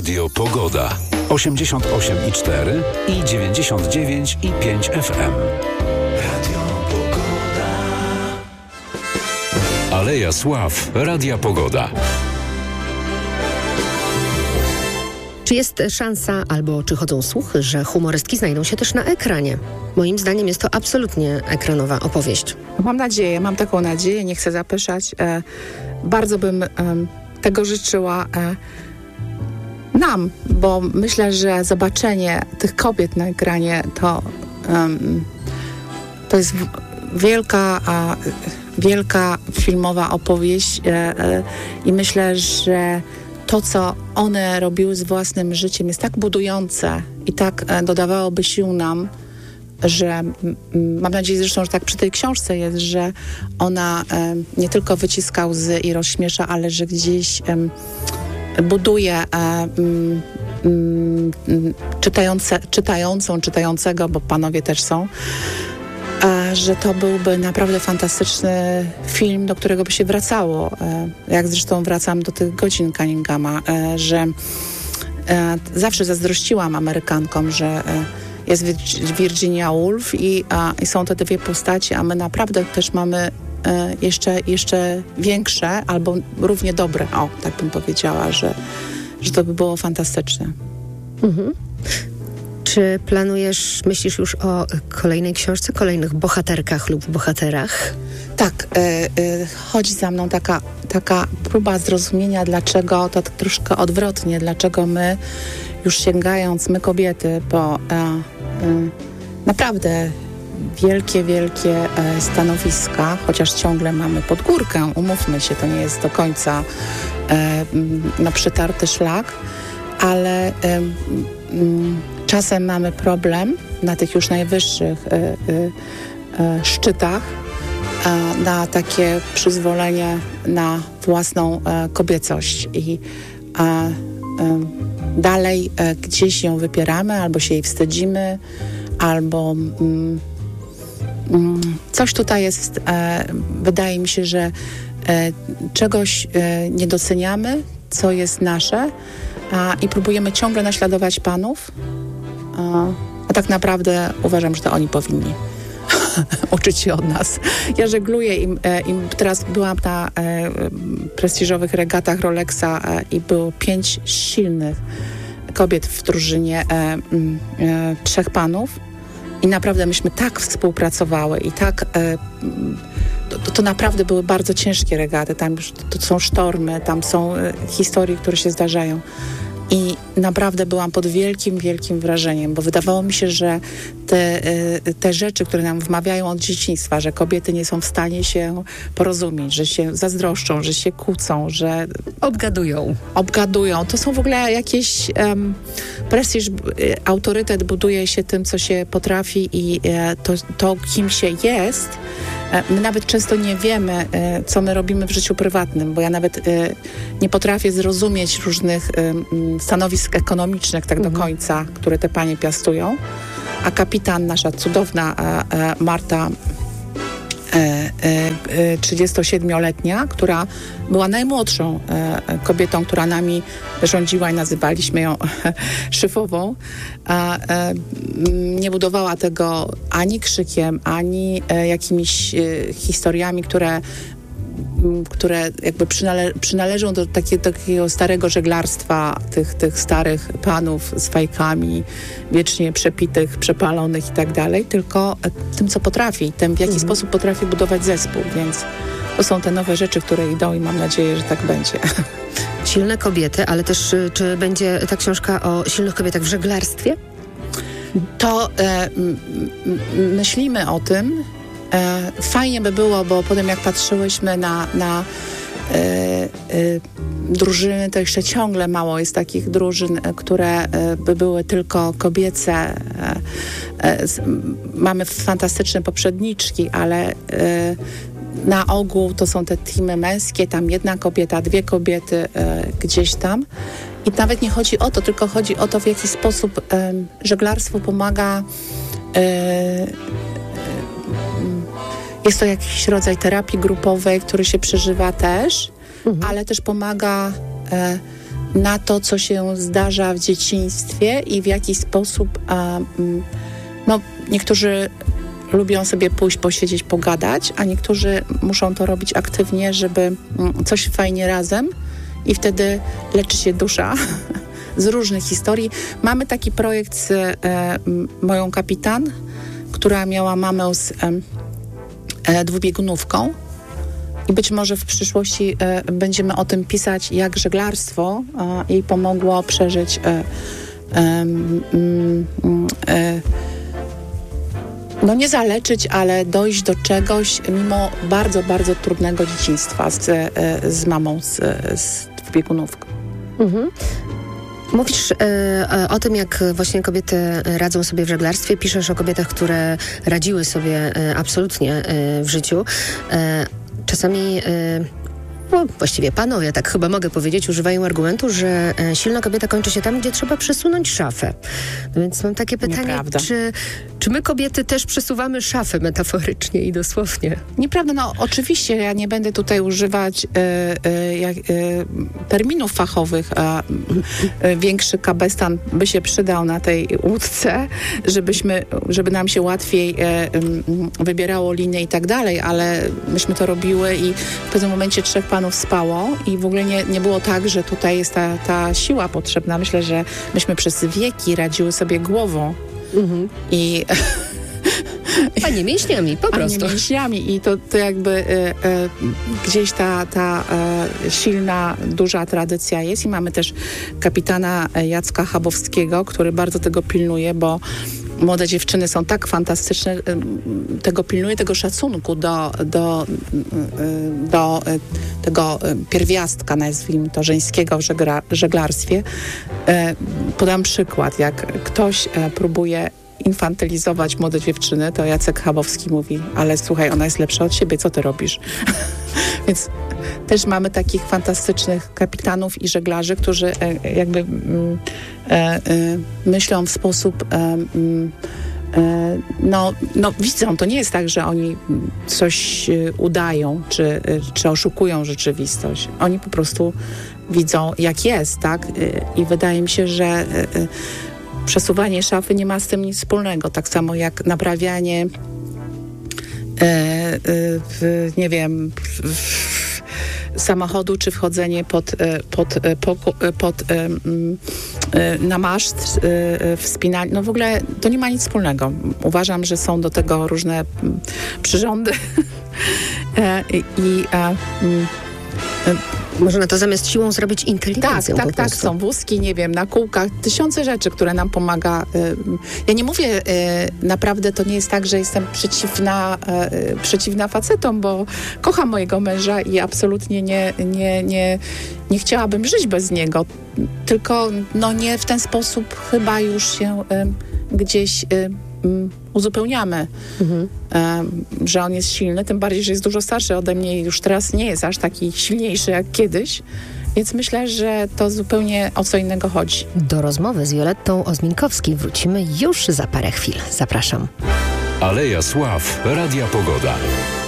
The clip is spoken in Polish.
Radio Pogoda. 88,4 i 99,5 FM. Radio Pogoda. Aleja Sław. Radia Pogoda. Czy jest szansa, albo czy chodzą słuchy, że humorystki znajdą się też na ekranie? Moim zdaniem jest to absolutnie ekranowa opowieść. Mam nadzieję, mam taką nadzieję, nie chcę zapeszać. Bardzo bym tego życzyła nam, bo myślę, że zobaczenie tych kobiet na ekranie to jest wielka filmowa opowieść i myślę, że to, co one robiły z własnym życiem, jest tak budujące i tak dodawałoby sił nam, że mam nadzieję zresztą, że tak przy tej książce jest, że ona nie tylko wyciska łzy i rozśmiesza, ale że gdzieś buduje czytającego, bo panowie też są, że to byłby naprawdę fantastyczny film, do którego by się wracało. Jak zresztą wracam do tych godzin Cunninghama, że zawsze zazdrościłam Amerykankom, że jest Virginia Woolf i są te dwie postaci, a my naprawdę też mamy jeszcze większe albo równie dobre. O, tak bym powiedziała, że to by było fantastyczne. Mhm. Czy myślisz już o kolejnej książce, kolejnych bohaterkach lub bohaterach? Tak, chodzi za mną taka próba zrozumienia, dlaczego, to troszkę odwrotnie, dlaczego my już sięgając, my kobiety, po naprawdę wielkie stanowiska, chociaż ciągle mamy pod górkę, umówmy się, to nie jest do końca przytarty szlak, ale czasem mamy problem na tych już najwyższych szczytach na takie przyzwolenie na własną kobiecość i dalej gdzieś ją wypieramy, albo się jej wstydzimy, albo coś tutaj jest, wydaje mi się, że czegoś nie doceniamy, co jest nasze i próbujemy ciągle naśladować panów, a tak naprawdę uważam, że to oni powinni uczyć się od nas. Ja żegluję i teraz byłam na prestiżowych regatach Rolexa i było 5 silnych kobiet w drużynie 3 panów i naprawdę myśmy tak współpracowały i tak to naprawdę były bardzo ciężkie regaty. Tam już to są sztormy, tam są historie, które się zdarzają. I naprawdę byłam pod wielkim wrażeniem, bo wydawało mi się, że te rzeczy, które nam wmawiają od dzieciństwa, że kobiety nie są w stanie się porozumieć, że się zazdroszczą, że się kłócą, że obgadują. To są w ogóle jakieś prestiż, autorytet buduje się tym, co się potrafi i to kim się jest. My nawet często nie wiemy, co my robimy w życiu prywatnym, bo ja nawet nie potrafię zrozumieć różnych stanowisk ekonomicznych tak do końca, które te panie piastują. A kapitan, nasza cudowna Marta, 37-letnia, która była najmłodszą kobietą, która nami rządziła i nazywaliśmy ją szefową, nie budowała tego ani krzykiem, ani jakimiś historiami, które jakby przynależą do takiego starego żeglarstwa, tych starych panów z fajkami, wiecznie przepitych, przepalonych i tak dalej, tylko tym, co potrafi, tym, w jaki sposób potrafi budować zespół, więc to są te nowe rzeczy, które idą i mam nadzieję, że tak będzie. Silne kobiety, ale też czy będzie ta książka o silnych kobietach w żeglarstwie? To myślimy o tym. Fajnie by było, bo potem jak patrzyłyśmy na drużyny, to jeszcze ciągle mało jest takich drużyn, które by były tylko kobiece. Mamy fantastyczne poprzedniczki, ale na ogół to są te teamy męskie, tam 1 kobieta, 2 kobiety gdzieś tam. I nawet nie chodzi o to, tylko chodzi o to, w jaki sposób żeglarstwo pomaga. Jest to jakiś rodzaj terapii grupowej, który się przeżywa też, ale też pomaga na to, co się zdarza w dzieciństwie i w jaki sposób niektórzy lubią sobie pójść, posiedzieć, pogadać, a niektórzy muszą to robić aktywnie, żeby coś fajnie razem i wtedy leczy się dusza z różnych historii. Mamy taki projekt z moją kapitan, która miała mamę z dwubiegunówką i być może w przyszłości będziemy o tym pisać, jak żeglarstwo jej pomogło przeżyć nie zaleczyć, ale dojść do czegoś mimo bardzo, bardzo trudnego dzieciństwa z mamą z dwubiegunówką. Mhm. Mówisz o tym, jak właśnie kobiety radzą sobie w żeglarstwie. Piszesz o kobietach, które radziły sobie absolutnie w życiu. Czasami... właściwie panowie, tak chyba mogę powiedzieć, używają argumentu, że silna kobieta kończy się tam, gdzie trzeba przesunąć szafę. No więc mam takie pytanie, czy my kobiety też przesuwamy szafę metaforycznie i dosłownie? Nieprawda, oczywiście ja nie będę tutaj używać terminów fachowych, a większy kabestan by się przydał na tej łódce, żeby nam się łatwiej wybierało linię i tak dalej, ale myśmy to robiły i w pewnym momencie 3 panów spało i w ogóle nie było tak, że tutaj jest ta siła potrzebna. Myślę, że myśmy przez wieki radziły sobie głową. Mhm. A nie mięśniami, po prostu. A nie mięśniami i to jakby gdzieś ta silna, duża tradycja jest i mamy też kapitana Jacka Chabowskiego, który bardzo tego pilnuje, bo młode dziewczyny są tak fantastyczne, tego pilnuje, tego szacunku do tego pierwiastka, nazwijmy to, żeńskiego w żeglarstwie. Podam przykład, jak ktoś próbuje infantylizować młode dziewczyny, to Jacek Chabowski mówi, ale słuchaj, ona jest lepsza od siebie, co ty robisz? Więc też mamy takich fantastycznych kapitanów i żeglarzy, którzy jakby myślą w sposób widzą, to nie jest tak, że oni coś udają, czy oszukują rzeczywistość. Oni po prostu widzą, jak jest, tak? I wydaje mi się, że przesuwanie szafy nie ma z tym nic wspólnego. Tak samo jak naprawianie samochodu, czy wchodzenie na maszt, wspinanie. No w ogóle to nie ma nic wspólnego. Uważam, że są do tego różne przyrządy można to zamiast siłą zrobić inteligencją. Tak, są wózki, nie wiem, na kółkach, tysiące rzeczy, które nam pomaga. Ja nie mówię, naprawdę to nie jest tak, że jestem przeciwna facetom, bo kocham mojego męża i absolutnie nie chciałabym żyć bez niego. Tylko nie w ten sposób chyba już się gdzieś uzupełniamy, że on jest silny, tym bardziej, że jest dużo starszy ode mnie i już teraz nie jest aż taki silniejszy jak kiedyś, więc myślę, że to zupełnie o co innego chodzi. Do rozmowy z Violettą Ozminkowskiej wrócimy już za parę chwil. Zapraszam. Aleja Sław, Radia Pogoda.